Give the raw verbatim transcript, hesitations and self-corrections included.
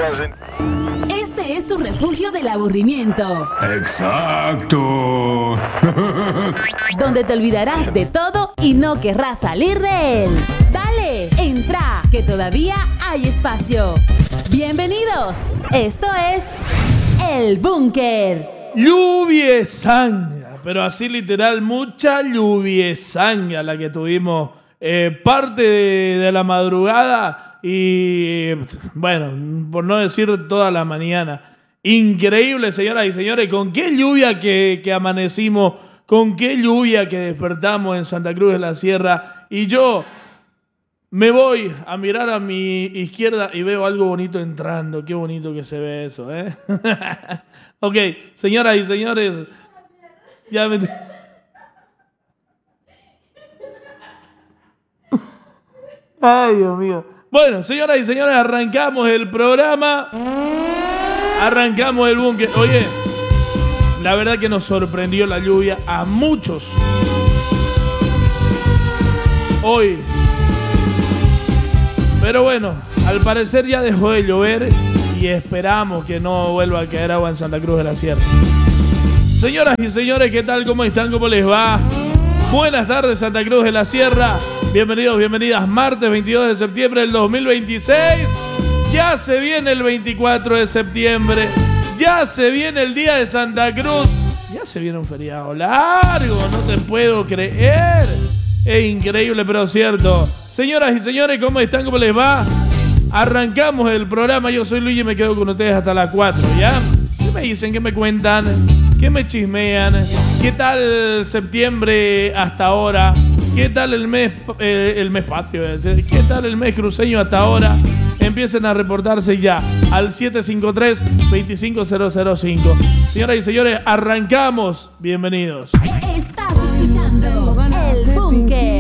hacen. Este es tu refugio del aburrimiento. Exacto. Donde te olvidarás de todo y no querrás salir de él. Dale, entra, que todavía hay espacio. Bienvenidos. Esto es El Búnker. Lluviesanga, pero así literal, mucha lluviesanga la que tuvimos eh, parte de, de la madrugada y, bueno, por no decir toda la mañana. Increíble, señoras y señores, con qué lluvia que, que amanecimos, con qué lluvia que despertamos en Santa Cruz de la Sierra. Y yo me voy a mirar a mi izquierda y veo algo bonito entrando. Qué bonito que se ve eso, ¿eh? Ok, señoras y señores, ya me... Ay, Dios mío. Bueno, señoras y señores, arrancamos el programa. Arrancamos el búnker. Oye, la verdad que nos sorprendió la lluvia a muchos. Hoy. Pero bueno, al parecer ya dejó de llover y esperamos que no vuelva a caer agua en Santa Cruz de la Sierra. Señoras y señores, ¿qué tal? ¿Cómo están? ¿Cómo les va? Buenas tardes, Santa Cruz de la Sierra. Bienvenidos, bienvenidas. Martes veintidós de septiembre del dos mil veintiséis. Ya se viene el veinticuatro de septiembre. Ya se viene el día de Santa Cruz. Ya se viene un feriado largo. No te puedo creer. Es increíble, pero cierto. Señoras y señores, ¿cómo están? ¿Cómo les va? Arrancamos el programa. Yo soy Luigi y me quedo con ustedes hasta las cuatro, ¿ya? ¿Qué me dicen? ¿Qué me cuentan? ¿Qué me chismean? ¿Qué tal septiembre hasta ahora? ¿Qué tal el mes, eh, el mes patrio? ¿Qué tal el mes cruceño hasta ahora? Empiecen a reportarse ya al siete cinco tres, dos cinco cero cero cinco. Señoras y señores, arrancamos. Bienvenidos. Estás escuchando El Búnker.